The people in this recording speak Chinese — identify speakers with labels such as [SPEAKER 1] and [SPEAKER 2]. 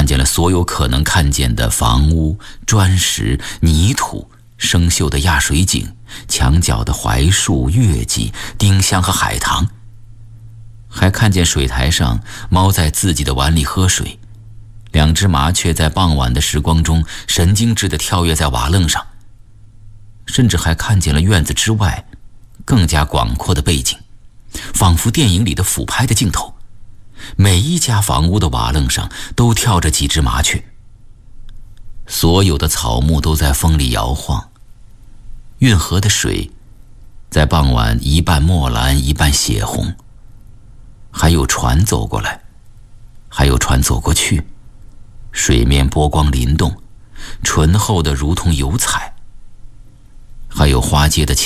[SPEAKER 1] 看见了所有可能看见的房屋、砖石、泥土、生锈的压水井、墙角的槐树、月季、丁香和海棠，还看见水台上猫在自己的碗里喝水，2只麻雀在傍晚的时光中神经质地跳跃在瓦楞上，甚至还看见了院子之外更加广阔的背景，仿佛电影里的俯拍的镜头。每一家房屋的瓦楞上都跳着几只麻雀，所有的草木都在风里摇晃。运河的水在傍晚一半墨蓝一半血红，还有船走过来，还有船走过去，水面波光粼动，醇厚的如同油彩。还有花街的